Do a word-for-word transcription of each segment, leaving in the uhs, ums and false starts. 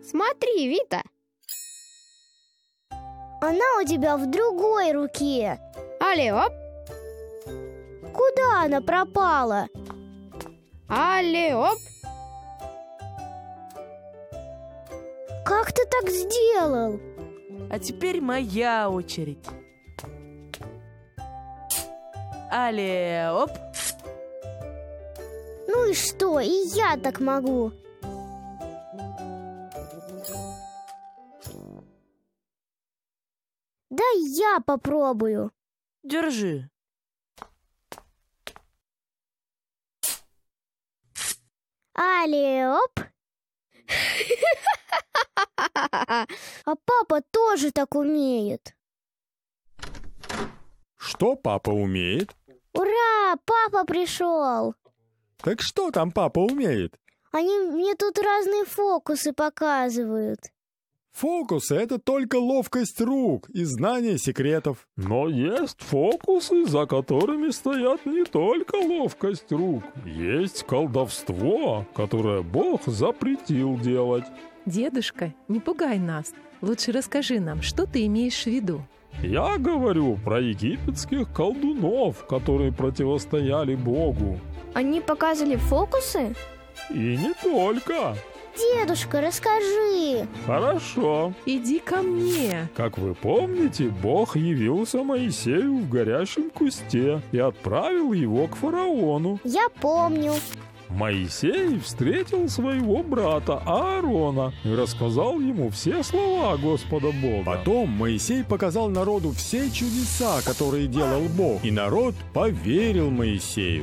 Смотри, Вита. Она у тебя в другой руке. Али, оп. Куда она пропала? Али, оп. Как ты так сделал? А теперь моя очередь. Але, оп. Ну и что, и я так могу. Дай я попробую. Держи. Але, оп. А папа тоже так умеет. Что папа умеет? Ура, папа пришел. Так что там папа умеет? Они мне тут разные фокусы показывают. Фокусы — это только ловкость рук и знание секретов. Но есть фокусы, за которыми стоят не только ловкость рук. Есть колдовство, которое Бог запретил делать. Дедушка, не пугай нас. Лучше расскажи нам, что ты имеешь в виду. Я говорю про египетских колдунов, которые противостояли Богу. Они показывали фокусы? И не только. Дедушка, расскажи. Хорошо. Иди ко мне. Как вы помните, Бог явился Моисею в горящем кусте и отправил его к фараону. Я помню. Моисей встретил своего брата Аарона и рассказал ему все слова Господа Бога. Потом Моисей показал народу все чудеса, которые делал Бог, и народ поверил Моисею.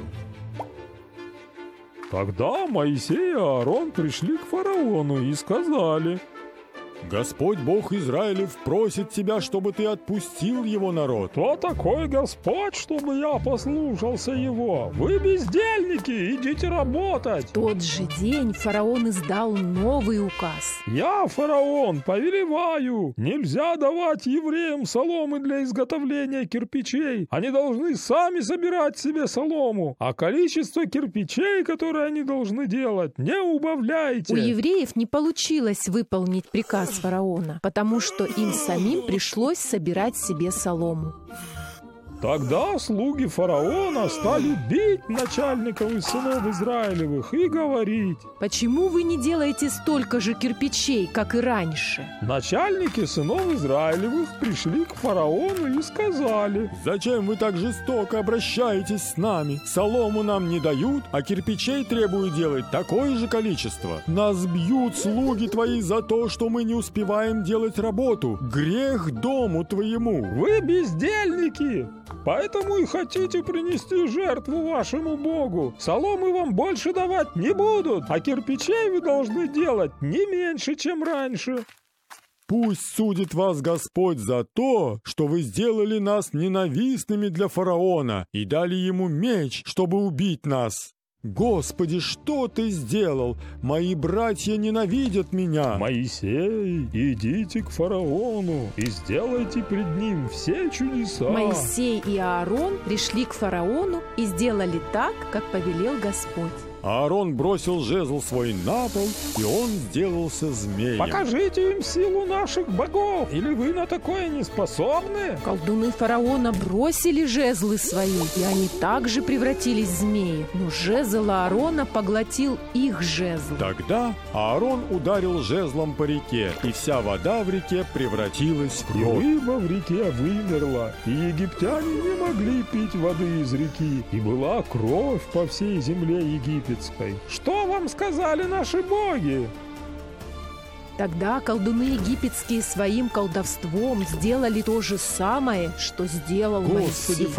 Тогда Моисей и Аарон пришли к фараону и сказали: «Господь Бог Израилев просит тебя, чтобы ты отпустил его народ». «Кто такой Господь, чтобы я послушался его? Вы бездельники, идите работать!» В тот же день фараон издал новый указ. «Я, фараон, повелеваю, нельзя давать евреям соломы для изготовления кирпичей. Они должны сами собирать себе солому, а количество кирпичей, которые они должны делать, не убавляйте». У евреев не получилось выполнить приказ фараона, потому что им самим пришлось собирать себе солому. Тогда слуги фараона стали бить начальников из сынов Израилевых и говорить: «Почему вы не делаете столько же кирпичей, как и раньше?» Начальники сынов Израилевых пришли к фараону и сказали: «Зачем вы так жестоко обращаетесь с нами? Солому нам не дают, а кирпичей требуют делать такое же количество. Нас бьют слуги твои за то, что мы не успеваем делать работу. Грех дому твоему». «Вы бездельники! Поэтому и хотите принести жертву вашему Богу. Соломы вам больше давать не будут, а кирпичей вы должны делать не меньше, чем раньше». «Пусть судит вас Господь за то, что вы сделали нас ненавистными для фараона и дали ему меч, чтобы убить нас. Господи, что ты сделал? Мои братья ненавидят меня». «Моисей, идите к фараону и сделайте пред ним все чудеса». Моисей и Аарон пришли к фараону и сделали так, как повелел Господь. Аарон бросил жезл свой на пол, и он сделался змеем. «Покажите им силу наших богов, или вы на такое не способны?» Колдуны фараона бросили жезлы свои, и они также превратились в змеи. Но жезл Аарона поглотил их жезл. Тогда Аарон ударил жезлом по реке, и вся вода в реке превратилась в И кровь. рыба в реке вымерла, и египтяне не могли пить воды из реки, и была кровь по всей земле египетской. Что вам сказали наши боги?» Тогда колдуны египетские своим колдовством сделали то же самое, что сделал Господи, Моисей.